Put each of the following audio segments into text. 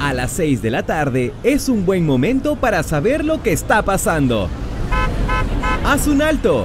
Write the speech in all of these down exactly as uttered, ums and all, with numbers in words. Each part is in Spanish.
a las seis de la tarde es un buen momento para saber lo que está pasando. Haz un alto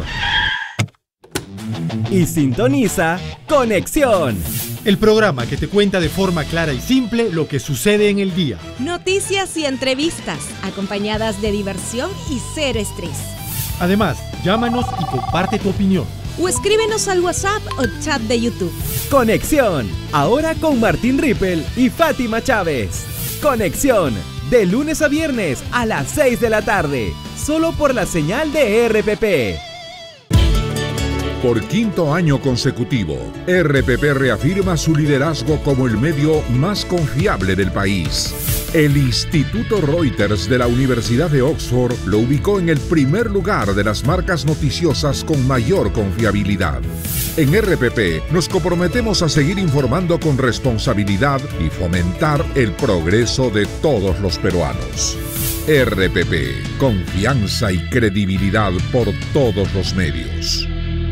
y sintoniza Conexión, el programa que te cuenta de forma clara y simple lo que sucede en el día. Noticias y entrevistas, acompañadas de diversión y cero estrés. Además, llámanos y comparte tu opinión. O escríbenos al WhatsApp o chat de YouTube. Conexión, ahora con Martín Rippel y Fátima Chávez. Conexión, de lunes a viernes a las seis de la tarde, solo por la señal de R P P. Por quinto año consecutivo, R P P reafirma su liderazgo como el medio más confiable del país. El Instituto Reuters de la Universidad de Oxford lo ubicó en el primer lugar de las marcas noticiosas con mayor confiabilidad. En R P P nos comprometemos a seguir informando con responsabilidad y fomentar el progreso de todos los peruanos. R P P, confianza y credibilidad por todos los medios.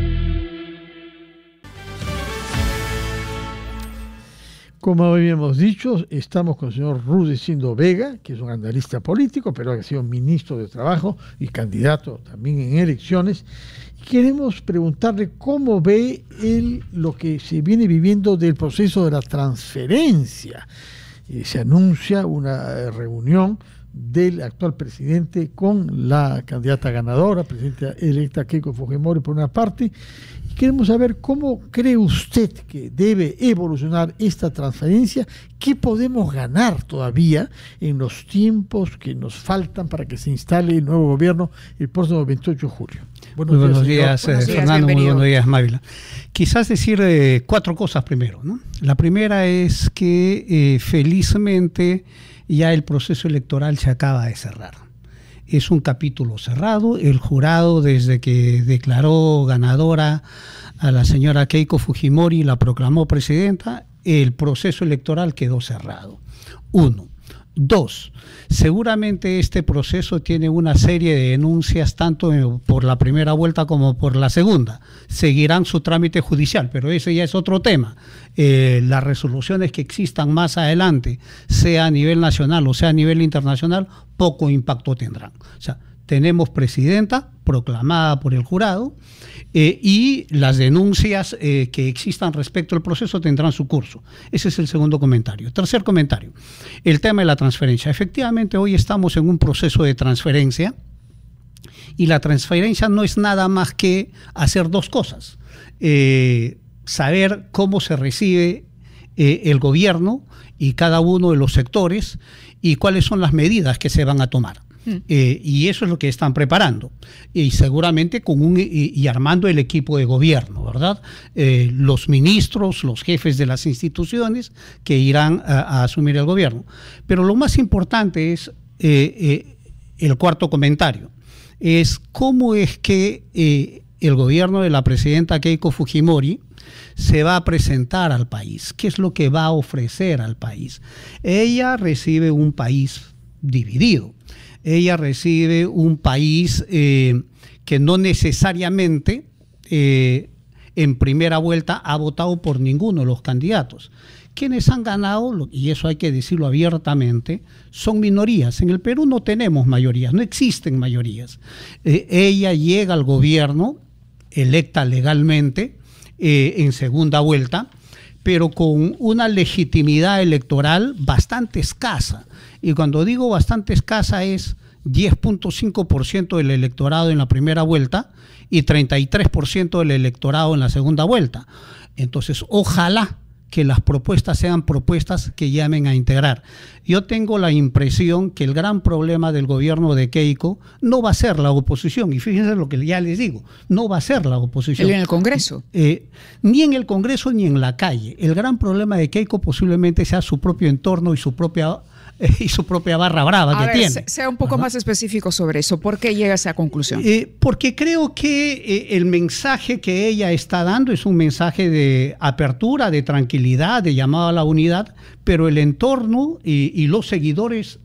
Como habíamos dicho, estamos con el señor Rudecindo Vega, que es un analista político, pero ha sido ministro de Trabajo y candidato también en elecciones. Y queremos preguntarle cómo ve él lo que se viene viviendo del proceso de la transferencia. Eh, se anuncia una reunión del actual presidente con la candidata ganadora, presidenta electa Keiko Fujimori por una parte. Queremos saber cómo cree usted que debe evolucionar esta transferencia, qué podemos ganar todavía en los tiempos que nos faltan para que se instale el nuevo gobierno el próximo veintiocho de julio. Buenos, muy buenos días, días eh, Fernando, muy buenos días, Mávila. Quizás decir eh, cuatro cosas primero, ¿no? La primera es que eh, felizmente ya el proceso electoral se acaba de cerrar. Es un capítulo cerrado. El jurado, desde que declaró ganadora a la señora Keiko Fujimori y la proclamó presidenta, el proceso electoral quedó cerrado. Uno. Dos, seguramente este proceso tiene una serie de denuncias tanto por la primera vuelta como por la segunda. Seguirán su trámite judicial, pero ese ya es otro tema. Eh, las resoluciones que existan más adelante, sea a nivel nacional o sea a nivel internacional, poco impacto tendrán. O sea, tenemos presidenta proclamada por el jurado eh, y las denuncias eh, que existan respecto al proceso tendrán su curso. Ese es el segundo comentario. Tercer comentario, el tema de la transferencia. Efectivamente, hoy estamos en un proceso de transferencia y la transferencia no es nada más que hacer dos cosas. Eh, saber cómo se recibe eh, el gobierno y cada uno de los sectores y cuáles son las medidas que se van a tomar. Eh, y eso es lo que están preparando y seguramente con un y, y armando el equipo de gobierno, ¿verdad? Eh, los ministros, los jefes de las instituciones que irán a, a asumir el gobierno. Pero lo más importante es eh, eh, el cuarto comentario, es cómo es que eh, el gobierno de la presidenta Keiko Fujimori se va a presentar al país, qué es lo que va a ofrecer al país. Ella recibe un país dividido. Ella recibe un país eh, que no necesariamente eh, en primera vuelta ha votado por ninguno de los candidatos. Quienes han ganado, y eso hay que decirlo abiertamente, son minorías. En el Perú no tenemos mayorías, no existen mayorías. Eh, ella llega al gobierno, electa legalmente, eh, en segunda vuelta, pero con una legitimidad electoral bastante escasa. Y cuando digo bastante escasa es diez punto cinco por ciento del electorado en la primera vuelta y treinta y tres por ciento del electorado en la segunda vuelta. Entonces, ojalá que las propuestas sean propuestas que llamen a integrar. Yo tengo la impresión que el gran problema del gobierno de Keiko no va a ser la oposición, y fíjense lo que ya les digo, no va a ser la oposición. ¿En el Congreso? Eh, ni en el Congreso ni en la calle. El gran problema de Keiko posiblemente sea su propio entorno y su propia y su propia barra brava a que ver, tiene. Sea un poco Ajá. más específico sobre eso. ¿Por qué llega a esa conclusión? Eh, porque creo que eh, el mensaje que ella está dando es un mensaje de apertura, de tranquilidad, de llamado a la unidad, pero el entorno y, y los seguidores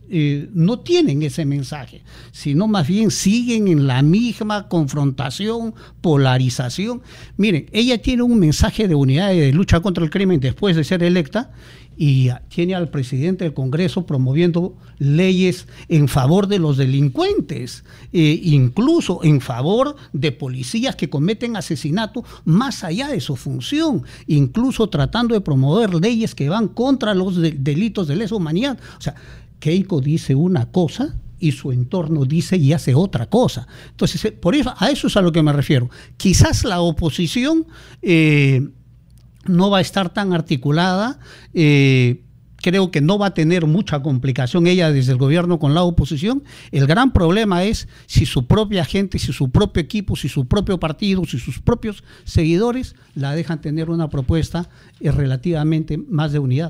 eh, no tienen ese mensaje, sino más bien siguen en la misma confrontación, polarización. Miren, ella tiene un mensaje de unidad y de lucha contra el crimen después de ser electa, y tiene al presidente del Congreso promoviendo leyes en favor de los delincuentes, eh, incluso en favor de policías que cometen asesinato más allá de su función, incluso tratando de promover leyes que van contra los de, delitos de lesa humanidad. O sea, Keiko dice una cosa y su entorno dice y hace otra cosa. Entonces, por eso, a eso es a lo que me refiero. Quizás la oposición eh, no va a estar tan articulada, eh, creo que no va a tener mucha complicación ella desde el gobierno con la oposición. El gran problema es si su propia gente, si su propio equipo, si su propio partido, si sus propios seguidores la dejan tener una propuesta eh, relativamente más de unidad.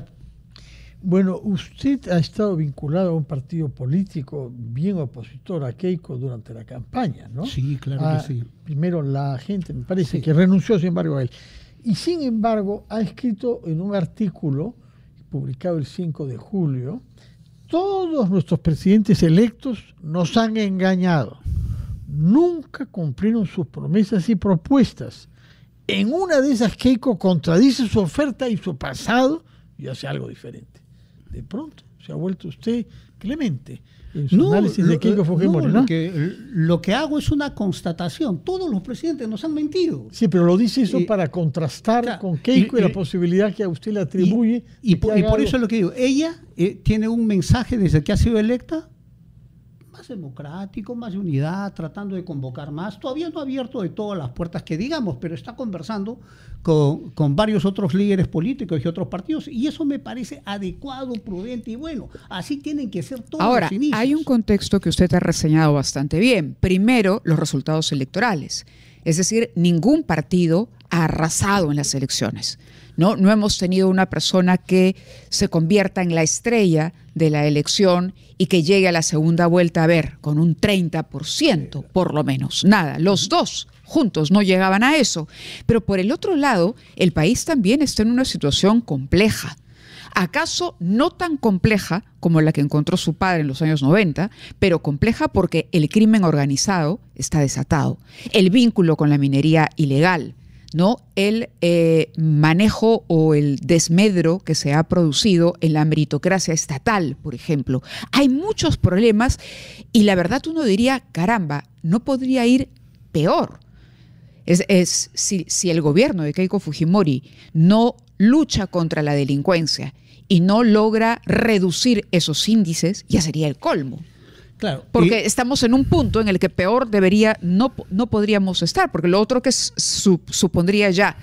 Bueno, usted ha estado vinculado a un partido político bien opositor a Keiko durante la campaña, ¿no? Sí, claro ah, que sí. Primero la gente, me parece, sí. que renunció, sin embargo, a él. Y sin embargo, ha escrito en un artículo publicado el cinco de julio, todos nuestros presidentes electos nos han engañado. Nunca cumplieron sus promesas y propuestas. En una de esas, Keiko contradice su oferta y su pasado y hace algo diferente. De pronto se ha vuelto usted clemente en su no, análisis de Keiko Fujimori, no, ¿no? Lo que, lo que hago es una constatación. Todos los presidentes nos han mentido. Sí, pero lo dice eso y, para contrastar claro, con Keiko y, y la y, posibilidad que a usted le atribuye. Y, y, por, y por eso es lo que digo. Ella eh, tiene un mensaje desde que ha sido electa más democrático, más de unidad, tratando de convocar más. Todavía no ha abierto de todas las puertas que digamos, pero está conversando con, con varios otros líderes políticos y otros partidos, y eso me parece adecuado, prudente y bueno. Así tienen que ser todos Ahora, los inicios. hay un contexto que usted ha reseñado bastante bien. Primero, los resultados electorales. Es decir, ningún partido ha arrasado en las elecciones. No, no hemos tenido una persona que se convierta en la estrella de la elección y que llegue a la segunda vuelta, a ver, con un treinta por ciento, por lo menos. Nada, los dos juntos no llegaban a eso. Pero por el otro lado, el país también está en una situación compleja. ¿Acaso no tan compleja como la que encontró su padre en los años noventa, pero compleja porque el crimen organizado está desatado, el vínculo con la minería ilegal, ¿no? El eh, manejo o el desmedro que se ha producido en la meritocracia estatal, por ejemplo? Hay muchos problemas y la verdad uno diría, caramba, no podría ir peor. Es, es si, si el gobierno de Keiko Fujimori no lucha contra la delincuencia y no logra reducir esos índices, ya sería el colmo. Claro, porque y, estamos en un punto en el que peor debería, no, no podríamos estar, porque lo otro que su, supondría ya